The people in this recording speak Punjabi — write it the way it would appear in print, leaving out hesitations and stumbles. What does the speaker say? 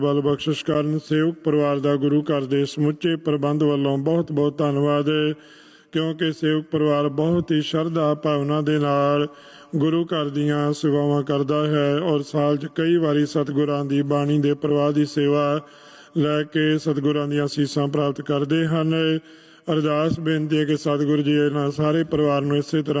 ਬਲ ਬਖਸ਼ਿਸ਼ ਕਰਨ ਸੇਵਕ ਪਰਿਵਾਰ ਦਾ ਗੁਰੂ ਘਰ ਦੇ ਸਮੁੱਚੇ ਪ੍ਰਬੰਧ ਵੱਲੋਂ ਬਹੁਤ ਬਹੁਤ ਧੰਨਵਾਦ, ਕਿਉਂਕਿ ਸੇਵਕ ਪਰਿਵਾਰ ਬਹੁਤ ਹੀ ਸ਼ਰਧਾ ਭਾਵਨਾ ਦੇ ਨਾਲ ਗੁਰੂ ਘਰ ਦੀਆਂ ਸੇਵਾਵਾਂ ਕਰਦਾ ਹੈ ਔਰ ਸਾਲ 'ਚ ਕਈ ਵਾਰੀ ਸਤਿਗੁਰਾਂ ਦੀ ਬਾਣੀ ਦੇ ਪ੍ਰਵਾਹ ਦੀ ਸੇਵਾ ਲੈ ਕੇ ਸਤਿਗੁਰਾਂ ਦੀਆਂ ਅਸੀਸਾਂ ਪ੍ਰਾਪਤ ਕਰਦੇ ਹਨ। ਅਰਦਾਸ ਬੇਨਤੀ ਹੈ ਕਿ ਸਤਿਗੁਰੂ ਜੀ ਇਹਨਾਂ ਸਾਰੇ ਪਰਿਵਾਰ ਨੂੰ ਇਸੇ ਤਰ੍ਹਾਂ